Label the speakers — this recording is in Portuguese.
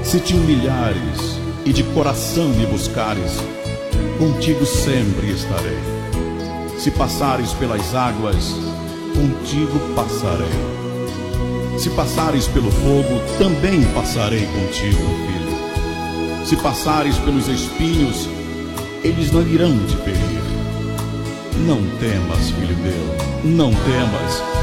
Speaker 1: Se te humilhares e de coração me buscares, contigo sempre estarei. Se passares pelas águas, contigo passarei. Se passares pelo fogo, também passarei contigo, filho. Se passares pelos espinhos, eles não irão te ferir. Não temas, filho meu, não temas,